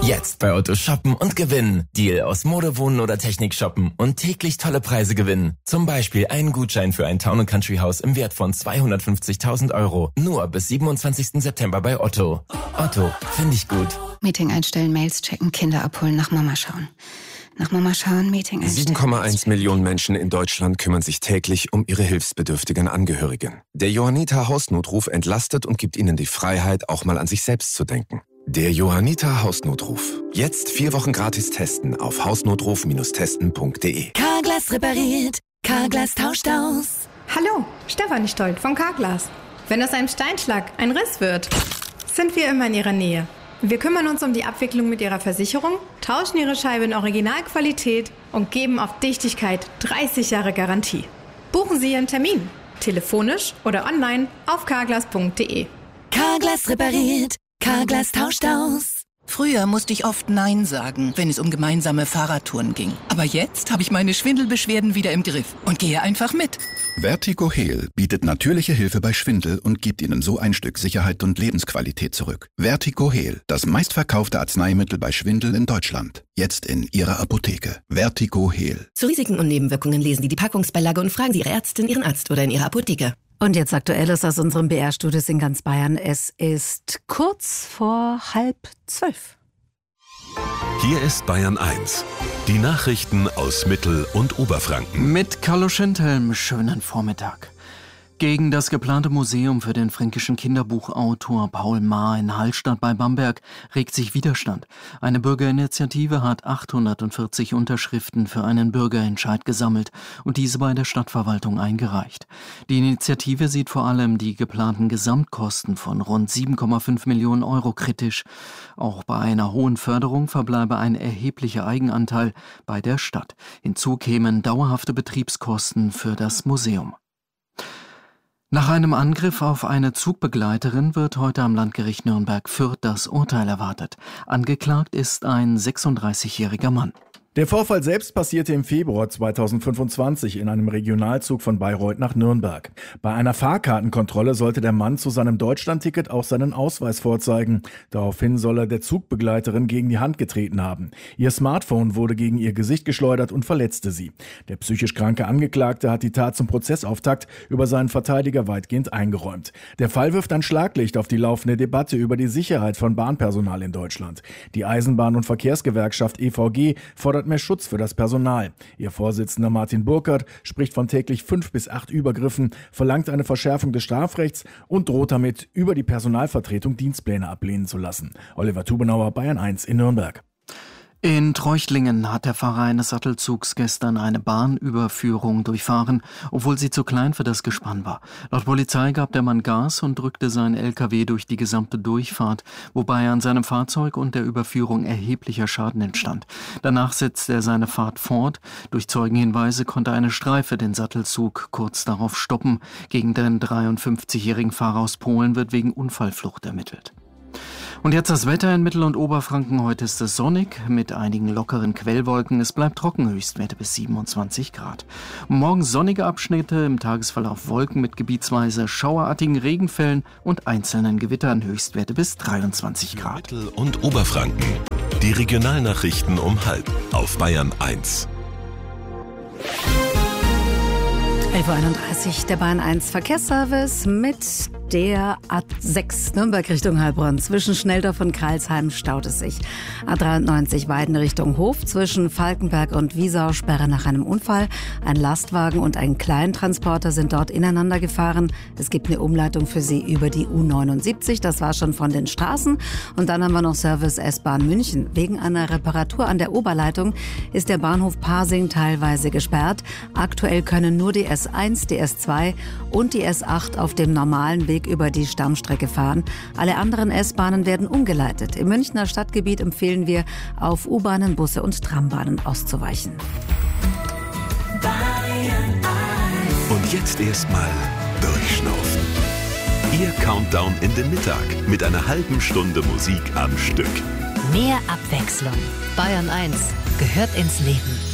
Jetzt bei Otto shoppen und gewinnen. Deal aus Mode, Wohnen oder Technik shoppen und täglich tolle Preise gewinnen. Zum Beispiel einen Gutschein für ein Town & Country Haus im Wert von 250.000 €. Nur bis 27. September bei Otto. Otto, finde ich gut. Meeting einstellen, Mails checken, Kinder abholen, nach Mama schauen. Nach Mama schauen, Meeting einstellen. 7,1 Millionen Menschen in Deutschland kümmern sich täglich um ihre hilfsbedürftigen Angehörigen. Der Johanniter Hausnotruf entlastet und gibt ihnen die Freiheit, auch mal an sich selbst zu denken. Der Johanniter Hausnotruf. Jetzt 4 Wochen gratis testen auf hausnotruf-testen.de. Carglass repariert, Carglass tauscht aus. Hallo, Stefanie Stolt von Carglass. Wenn aus einem Steinschlag ein Riss wird, sind wir immer in Ihrer Nähe. Wir kümmern uns um die Abwicklung mit Ihrer Versicherung, tauschen Ihre Scheibe in Originalqualität und geben auf Dichtigkeit 30 Jahre Garantie. Buchen Sie Ihren Termin, telefonisch oder online auf carglass.de. Carglass repariert, Carglass tauscht aus. Früher musste ich oft Nein sagen, wenn es um gemeinsame Fahrradtouren ging. Aber jetzt habe ich meine Schwindelbeschwerden wieder im Griff und gehe einfach mit. Vertigo Heal bietet natürliche Hilfe bei Schwindel und gibt Ihnen so ein Stück Sicherheit und Lebensqualität zurück. Vertigo Heal, das meistverkaufte Arzneimittel bei Schwindel in Deutschland. Jetzt in Ihrer Apotheke. Vertigo Heal. Zu Risiken und Nebenwirkungen lesen Sie die Packungsbeilage und fragen Sie Ihre Ärztin, Ihren Arzt oder in Ihrer Apotheke. Und jetzt Aktuelles aus unserem BR-Studios in ganz Bayern. Es ist kurz vor 11:30. Hier ist Bayern 1. Die Nachrichten aus Mittel- und Oberfranken. Mit Carlo Schindhelm, schönen Vormittag. Gegen das geplante Museum für den fränkischen Kinderbuchautor Paul Maar in Hallstatt bei Bamberg regt sich Widerstand. Eine Bürgerinitiative hat 840 Unterschriften für einen Bürgerentscheid gesammelt und diese bei der Stadtverwaltung eingereicht. Die Initiative sieht vor allem die geplanten Gesamtkosten von rund 7,5 Millionen € kritisch. Auch bei einer hohen Förderung verbleibe ein erheblicher Eigenanteil bei der Stadt. Hinzu kämen dauerhafte Betriebskosten für das Museum. Nach einem Angriff auf eine Zugbegleiterin wird heute am Landgericht Nürnberg-Fürth das Urteil erwartet. Angeklagt ist ein 36-jähriger Mann. Der Vorfall selbst passierte im Februar 2025 in einem Regionalzug von Bayreuth nach Nürnberg. Bei einer Fahrkartenkontrolle sollte der Mann zu seinem Deutschlandticket auch seinen Ausweis vorzeigen. Daraufhin soll er der Zugbegleiterin gegen die Hand getreten haben. Ihr Smartphone wurde gegen ihr Gesicht geschleudert und verletzte sie. Der psychisch kranke Angeklagte hat die Tat zum Prozessauftakt über seinen Verteidiger weitgehend eingeräumt. Der Fall wirft ein Schlaglicht auf die laufende Debatte über die Sicherheit von Bahnpersonal in Deutschland. Die Eisenbahn- und Verkehrsgewerkschaft EVG fordert mehr Schutz für das Personal. Ihr Vorsitzender Martin Burkhardt spricht von täglich 5 bis 8 Übergriffen, verlangt eine Verschärfung des Strafrechts und droht damit, über die Personalvertretung Dienstpläne ablehnen zu lassen. Oliver Tubenauer, Bayern 1 in Nürnberg. In Treuchtlingen hat der Fahrer eines Sattelzugs gestern eine Bahnüberführung durchfahren, obwohl sie zu klein für das Gespann war. Laut Polizei gab der Mann Gas und drückte seinen LKW durch die gesamte Durchfahrt, wobei an seinem Fahrzeug und der Überführung erheblicher Schaden entstand. Danach setzte er seine Fahrt fort. Durch Zeugenhinweise konnte eine Streife den Sattelzug kurz darauf stoppen. Gegen den 53-jährigen Fahrer aus Polen wird wegen Unfallflucht ermittelt. Und jetzt das Wetter in Mittel- und Oberfranken. Heute ist es sonnig mit einigen lockeren Quellwolken. Es bleibt trocken, Höchstwerte bis 27 Grad. Morgen sonnige Abschnitte, im Tagesverlauf Wolken mit gebietsweise schauerartigen Regenfällen und einzelnen Gewittern, Höchstwerte bis 23 Grad. Mittel- und Oberfranken. Die Regionalnachrichten um 12:30 auf Bayern 1. 11:31 Uhr, der Bayern 1 Verkehrsservice mit der A6 Nürnberg Richtung Heilbronn. Zwischen Schnelldorf und Kreilsheim staut es sich. A93 Weiden Richtung Hof. Zwischen Falkenberg und Wiesau Sperre nach einem Unfall. Ein Lastwagen und ein Kleintransporter sind dort ineinander gefahren. Es gibt eine Umleitung für sie über die U79. Das war schon von den Straßen. Und dann haben wir noch Service S-Bahn München. Wegen einer Reparatur an der Oberleitung ist der Bahnhof Pasing teilweise gesperrt. Aktuell können nur die S1, die S2 und die S8 auf dem normalen Weg über die Stammstrecke fahren. Alle anderen S-Bahnen werden umgeleitet. Im Münchner Stadtgebiet empfehlen wir, auf U-Bahnen, Busse und Trambahnen auszuweichen. Und jetzt erstmal durchschnaufen. Ihr Countdown in den Mittag mit einer halben Stunde Musik am Stück. Mehr Abwechslung. Bayern 1 gehört ins Leben.